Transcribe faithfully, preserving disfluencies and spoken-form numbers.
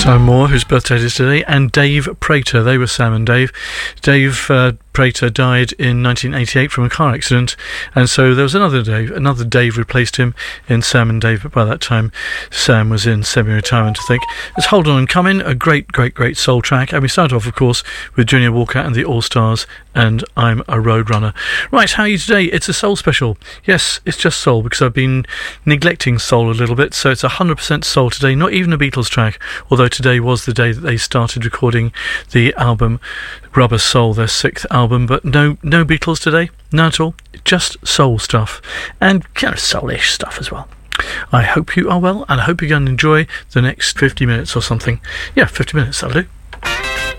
Sam Moore, whose birthday it is today, and Dave Prater. They were Sam and Dave. Dave uh, Prater died in nineteen eighty-eight from a car accident, and so there was another Dave. Another Dave replaced him in Sam and Dave, but by that time Sam was in semi-retirement, I think. Let's Hold On and Come In, a great, great, great soul track. And we start off, of course, with Junior Walker and the All-Stars and I'm a Roadrunner. Right, how are you today? It's a soul special. Yes, it's just soul, because I've been neglecting soul a little bit, so it's one hundred percent soul today, not even a Beatles track, although today was the day that they started recording the album Rubber Soul, their sixth album, but no no Beatles today, none at all, just soul stuff, and kind of soulish stuff as well. I hope you are well, and I hope you're going to enjoy the next fifty minutes or something. Yeah, fifty minutes, that'll do.